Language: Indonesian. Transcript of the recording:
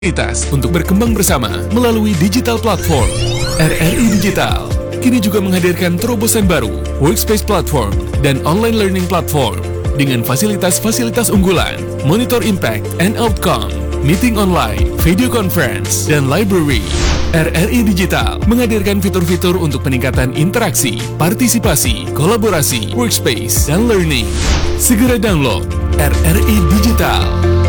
fasilitas untuk berkembang bersama melalui digital platform. RRI Digital kini juga menghadirkan terobosan baru, workspace platform dan online learning platform dengan fasilitas-fasilitas unggulan, monitor impact and outcome, meeting online, video conference, dan library. RRI Digital menghadirkan fitur-fitur untuk peningkatan interaksi, partisipasi, kolaborasi, workspace, dan learning. Segera download RRI Digital.